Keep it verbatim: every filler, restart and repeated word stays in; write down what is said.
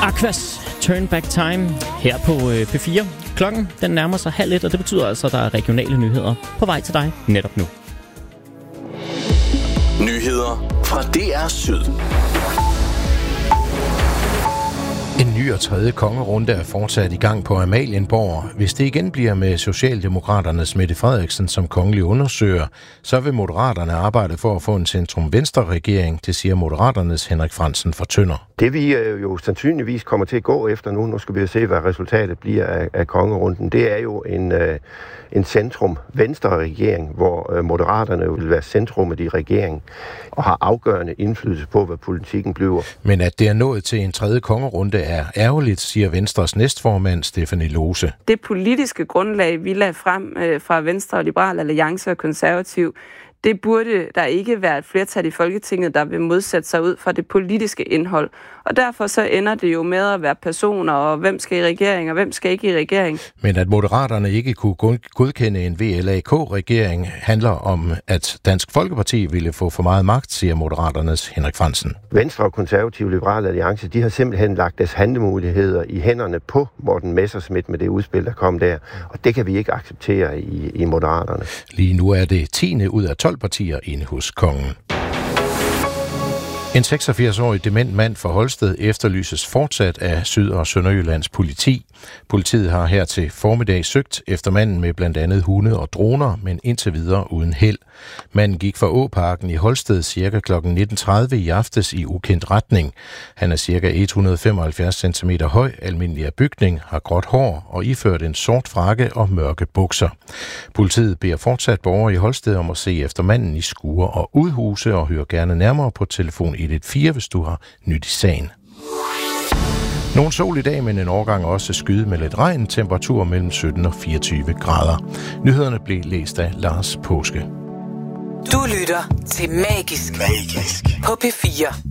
Aquas, Turn Back Time, her på P fire. Klokken den nærmer sig halv et, og det betyder altså, at der er regionale nyheder på vej til dig netop nu. Nyheder fra D R Syd. En ny og tredje kongerunde er fortsat i gang på Amalienborg. Hvis det igen bliver med Socialdemokraternes Mette Frederiksen som kongelig undersøger, så vil Moderaterne arbejde for at få en centrum-venstre-regering, det siger Moderaternes Henrik Frandsen fra Tønder. Det vi jo sandsynligvis kommer til at gå efter nu, nu skal vi se, hvad resultatet bliver af, af kongerunden, det er jo en, en centrum-venstre-regering, hvor Moderaterne vil være centrummet i regeringen og har afgørende indflydelse på, hvad politikken bliver. Men at det er nået til en tredje kongerunde er ærgerligt, siger Venstres næstformand Stephanie Lose. Det politiske grundlag, vi lagde frem øh, fra Venstre og Liberal Alliance og Konservativ, det burde der ikke være et flertal i Folketinget, der vil modsætte sig ud fra det politiske indhold. Og derfor så ender det jo med at være personer, og hvem skal i regering, og hvem skal ikke i regering. Men at Moderaterne ikke kunne godkende en V L A K-regering, handler om, at Dansk Folkeparti ville få for meget magt, siger Moderaternes Henrik Frandsen. Venstre og Konservative Liberale Alliance, de har simpelthen lagt deres handlemuligheder i hænderne på Morten Messerschmidt med det udspil, der kom der. Og det kan vi ikke acceptere i, i Moderaterne. Lige nu er det tiende ud af tolv partier inde hos kongen. En seksogfirs-årig dement mand fra Holsted efterlyses fortsat af Syd- og Sønderjyllands politi. Politiet har her til formiddag søgt efter manden med blandt andet hunde og droner, men indtil videre uden held. Manden gik fra Åparken i Holsted cirka klokken nitten tredive i aftes i ukendt retning. Han er cirka et hundrede femoghalvfjerds centimeter høj, almindelig af bygning, har gråt hår og iført en sort frakke og mørke bukser. Politiet beder fortsat borgere i Holsted om at se efter manden i skure og udhuse og hører gerne nærmere på telefon et et fire, hvis du har nyt i sagen. Nogle sol i dag, men en overgang også skyde med lidt regn, temperatur mellem sytten og fireogtyve grader. Nyhederne blev læst af Lars Påske. Du lytter til Magisk, Magisk. På P fire.